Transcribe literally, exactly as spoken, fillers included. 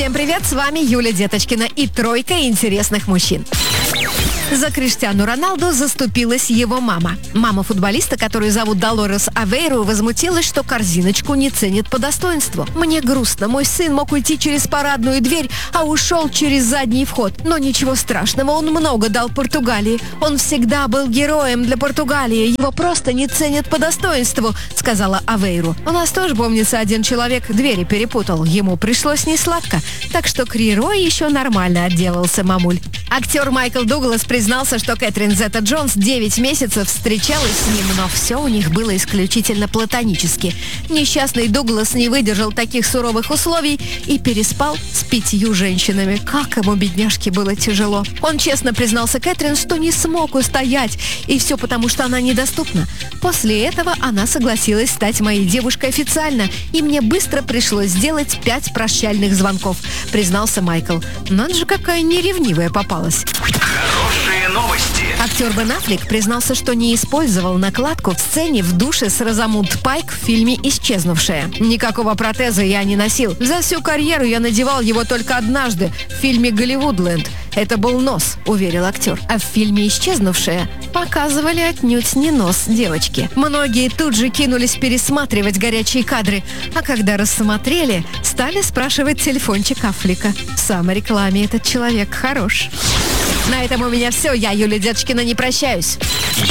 Всем привет, с вами Юля Деточкина и тройка интересных мужчин. За Криштиану Роналду заступилась его мама. Мама футболиста, которую зовут Долорес Авейру, возмутилась, что корзиночку не ценит по достоинству. «Мне грустно. Мой сын мог уйти через парадную дверь, а ушел через задний вход. Но ничего страшного, он много дал Португалии. Он всегда был героем для Португалии. Его просто не ценят по достоинству», — сказала Авейру. «У нас тоже, помнится, один человек двери перепутал. Ему пришлось несладко. Так что Криро еще нормально отделался, мамуль». Актер Майкл Дуглас признался, что Кэтрин Зета-Джонс девять месяцев встречалась с ним, но все у них было исключительно платонически. Несчастный Дуглас не выдержал таких суровых условий и переспал с пятью женщинами. Как ему, бедняжке, было тяжело. Он честно признался Кэтрин, что не смог устоять, и все потому, что она недоступна. После этого она согласилась стать моей девушкой официально, и мне быстро пришлось сделать пять прощальных звонков, признался Майкл. Надо же, какая неревнивая попалась. Хорошие новости. Актер Бен Аффлек признался, что не использовал накладку в сцене в душе с Розамунд Пайк в фильме «Исчезнувшая». «Никакого протеза я не носил. За всю карьеру я надевал его только однажды в фильме «Голливудленд». Это был нос», — уверил актер. А в фильме «Исчезнувшая» показывали отнюдь не нос девочки. Многие тут же кинулись пересматривать горячие кадры, а когда рассмотрели, стали спрашивать телефончик Аффлека. В саморекламе этот человек хорош. На этом у меня все. Я, Юля Деточкина, не прощаюсь.